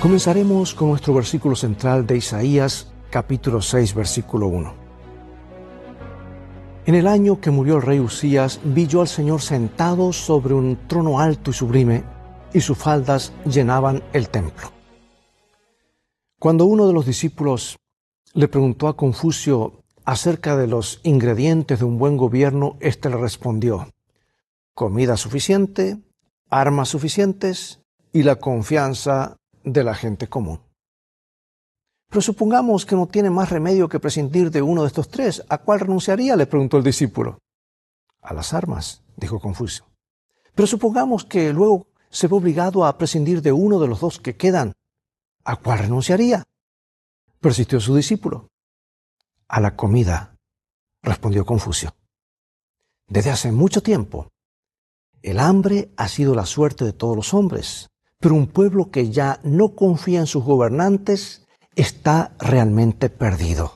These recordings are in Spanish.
Comenzaremos con nuestro versículo central de Isaías, capítulo 6, versículo 1. En el año que murió el rey Usías, vi yo al Señor sentado sobre un trono alto y sublime, y sus faldas llenaban el templo. Cuando uno de los discípulos le preguntó a Confucio acerca de los ingredientes de un buen gobierno, éste le respondió: comida suficiente, armas suficientes y la confianza de la gente común. Pero supongamos que no tiene más remedio que prescindir de uno de estos tres. ¿A cuál renunciaría?, le preguntó el discípulo. A las armas, dijo Confucio. Pero supongamos que luego se ve obligado a prescindir de uno de los dos que quedan. ¿A cuál renunciaría?, persistió su discípulo. A la comida, respondió Confucio. Desde hace mucho tiempo, el hambre ha sido la suerte de todos los hombres, pero un pueblo que ya no confía en sus gobernantes está realmente perdido.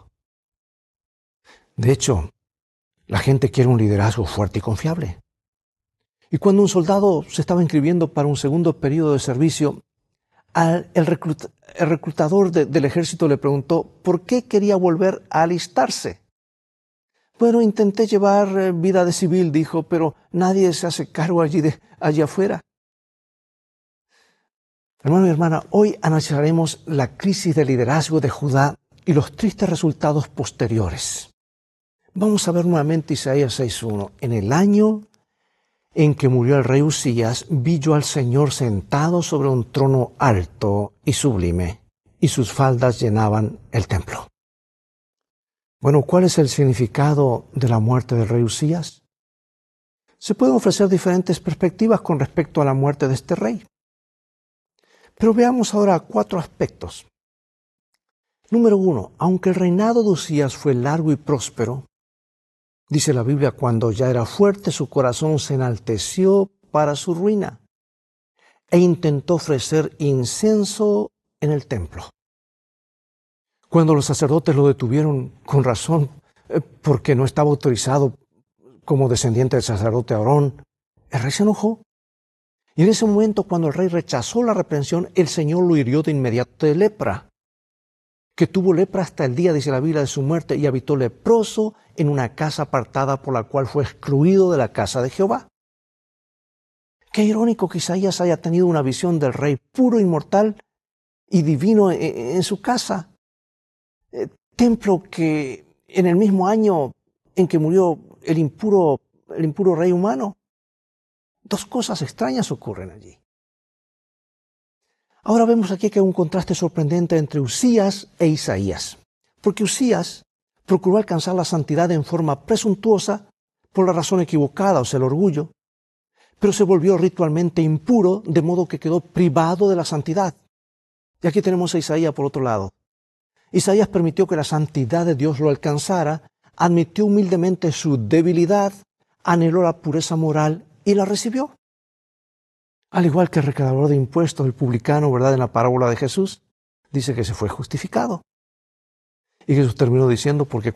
De hecho, la gente quiere un liderazgo fuerte y confiable. Y cuando un soldado se estaba inscribiendo para un segundo periodo de servicio, el reclutador del ejército le preguntó por qué quería volver a alistarse. Bueno, intenté llevar vida de civil, dijo, pero nadie se hace cargo allí afuera. Hermano y hermana, hoy analizaremos la crisis de liderazgo de Judá y los tristes resultados posteriores. Vamos a ver nuevamente Isaías 6.1. En el año en que murió el rey Usías, vi yo al Señor sentado sobre un trono alto y sublime, y sus faldas llenaban el templo. Bueno, ¿cuál es el significado de la muerte del rey Usías? Se pueden ofrecer diferentes perspectivas con respecto a la muerte de este rey. Pero veamos ahora 4 aspectos. Número 1, aunque el reinado de Usías fue largo y próspero, dice la Biblia, cuando ya era fuerte, su corazón se enalteció para su ruina e intentó ofrecer incienso en el templo. Cuando los sacerdotes lo detuvieron con razón, porque no estaba autorizado como descendiente del sacerdote Aarón, el rey se enojó. Y en ese momento, cuando el rey rechazó la reprensión, el Señor lo hirió de inmediato de lepra, que tuvo lepra hasta el día, dice la Biblia, de su muerte, y habitó leproso en una casa apartada por la cual fue excluido de la casa de Jehová. Qué irónico que Isaías haya tenido una visión del rey puro, inmortal y divino en su casa. Templo que en el mismo año en que murió el impuro rey humano. 2 cosas extrañas ocurren allí. Ahora vemos aquí que hay un contraste sorprendente entre Usías e Isaías, porque Usías procuró alcanzar la santidad en forma presuntuosa por la razón equivocada, o sea, el orgullo, pero se volvió ritualmente impuro, de modo que quedó privado de la santidad. Y aquí tenemos a Isaías por otro lado. Isaías permitió que la santidad de Dios lo alcanzara, admitió humildemente su debilidad, anheló la pureza moral y la recibió. Al igual que el recaudador de impuestos, el publicano, ¿verdad?, en la parábola de Jesús, dice que se fue justificado. Y Jesús terminó diciendo, porque